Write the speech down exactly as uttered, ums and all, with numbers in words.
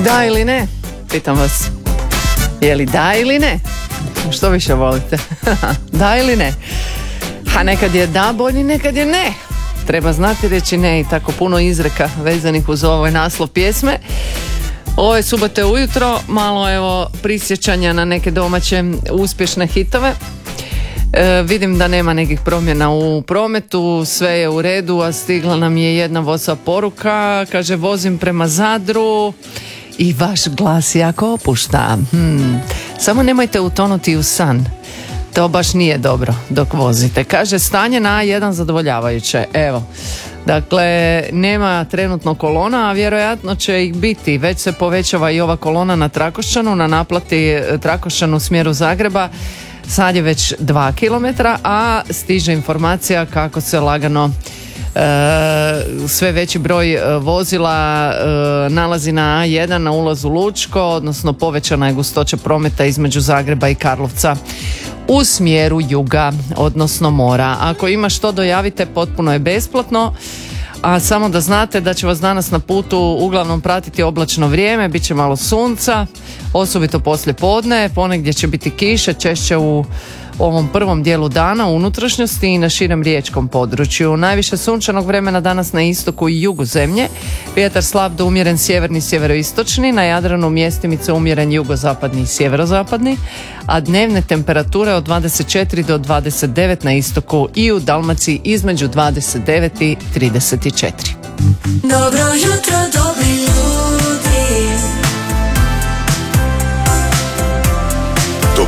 Da ili ne? Pitam vas. Je li da ili ne? Što više volite? Da ili ne? A nekad je da bolji, nekad je ne. Treba znati reći ne i tako puno izreka vezanih uz ovaj naslov pjesme. Ove subote ujutro malo evo prisjećanja na neke domaće uspješne hitove. E, vidim da nema nekih promjena u prometu, sve je u redu, a stigla nam je jedna WhatsApp poruka, kaže vozim prema Zadru i vaš glas jako opušta. Hmm. Samo nemojte utonuti u san. To baš nije dobro dok vozite. Kaže stanje na A jedan zadovoljavajuće. Evo, dakle nema trenutno kolona, a vjerojatno će ih biti. Već se povećava i ova kolona na Trakošćanu, na naplati Trakošćan u smjeru Zagreba. Sad je već dva kilometra, a stiže informacija kako se lagano e, sve veći broj vozila e, nalazi na A jedan na ulazu Lučko, odnosno povećana je gustoća prometa između Zagreba i Karlovca u smjeru juga, odnosno mora. Ako ima što dojavite, potpuno je besplatno. A samo da znate da će vas danas na putu uglavnom pratiti oblačno vrijeme, bit će malo sunca, osobito poslije podne, ponegdje će biti kiše, češće u ovom prvom dijelu dana u unutrašnjosti i na širem riječkom području. Najviše sunčanog vremena danas na istoku i jugu zemlje, vjetar slab do umjeren sjeverni, sjeveroistočni, na Jadranu mjestimice umjeren jugozapadni i sjeverozapadni, a dnevne temperature od dvadeset četiri do dvadeset devet na istoku i u Dalmaciji između dvadeset devet i trideset četiri. Dobro jutro, dobri